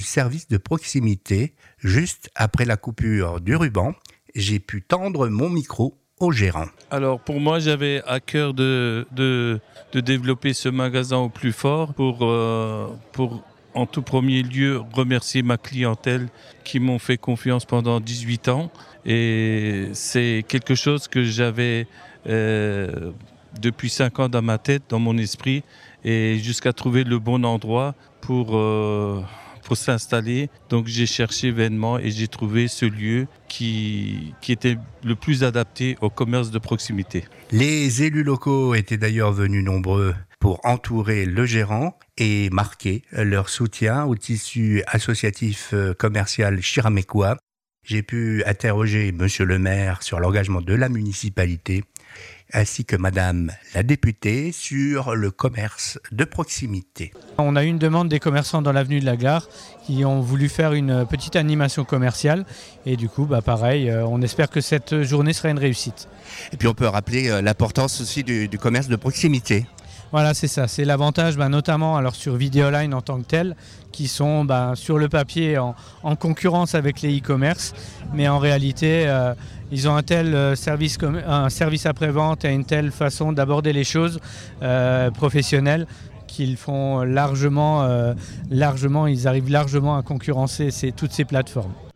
service de proximité, juste après la coupure du ruban, j'ai pu tendre mon micro au gérant. Alors pour moi, j'avais à cœur de développer ce magasin au plus fort pour en tout premier lieu remercier ma clientèle qui m'ont fait confiance pendant 18 ans. Et c'est quelque chose que j'avais depuis 5 ans dans ma tête, dans mon esprit, et jusqu'à trouver le bon endroit pour s'installer. Donc j'ai cherché vainement et j'ai trouvé ce lieu qui était le plus adapté au commerce de proximité. Les élus locaux étaient d'ailleurs venus nombreux pour entourer le gérant et marquer leur soutien au tissu associatif commercial chiramécois. J'ai pu interroger monsieur le maire sur l'engagement de la municipalité ainsi que madame la députée sur le commerce de proximité. On a eu une demande des commerçants dans l'avenue de la Gare qui ont voulu faire une petite animation commerciale et du coup, pareil, on espère que cette journée sera une réussite. Et puis on peut rappeler l'importance aussi du commerce de proximité. Voilà, c'est ça. C'est l'avantage, notamment alors sur Videoline en tant que tel, qui sont sur le papier en concurrence avec les e-commerce, mais en réalité, ils ont un tel service après-vente et une telle façon d'aborder les choses professionnelles qu'ils font ils arrivent largement à concurrencer toutes ces plateformes.